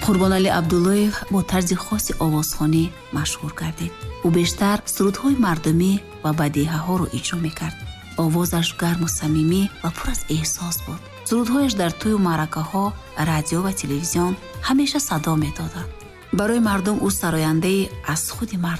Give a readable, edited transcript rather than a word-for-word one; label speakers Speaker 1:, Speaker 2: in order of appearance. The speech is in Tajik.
Speaker 1: қурбонали абдуллоев бо тарзи хоси овозхонӣ машҳур гардид. ӯ бештар сурудҳои мардумӣ ва бадиҳаҳоро иҷро мекард. овозаш гарму самимӣ ва пур аз эҳсос буд. сурудҳояш дар тӯю маъракаҳо, радио ва телевизион ҳамеша садо медоданд. барои мардум ӯ сарояндаи аз худи мардум